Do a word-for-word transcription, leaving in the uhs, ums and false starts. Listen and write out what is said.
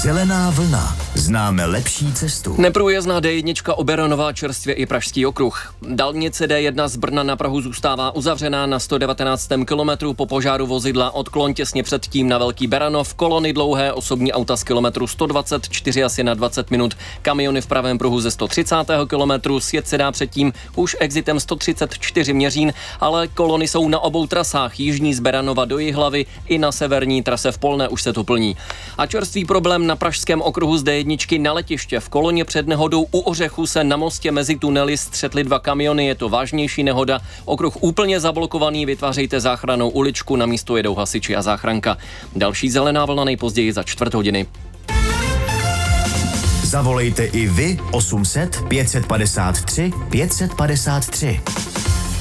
Zelená vlna. Známe lepší cestu. Neprůjezdná D jedna Oberonová čerstvě i Pražský okruh. Dálnice D jedna z Brna na Prahu zůstává uzavřená na sto devatenáctém kilometru po požáru vozidla odklon těsně předtím na Velký Beranov. Kolony dlouhé, osobní auta z kilometru sto dvacet čtyři asi na dvacet minut. Kamiony v pravém pruhu ze sto třicátého kilometru. Sjet se dá předtím už exitem sto třicet čtyři Měřín, ale kolony jsou na obou trasách. Jižní z Beranova do Jihlavy i na severní trase v Polné už se to plní. A čerstvý problém na Pražském okruhu z D jedna na letiště. V koloně před nehodou u Ořechu se na mostě mezi tunely střetly dva kamiony. Je to vážnější nehoda. Okruh úplně zablokovaný, vytvářejte záchrannou uličku, na místo jedou hasiči a záchranka. Další zelená vlna nejpozději za čtvrt hodiny. Zavolejte i vy osm set pět set padesát tři pět set padesát tři.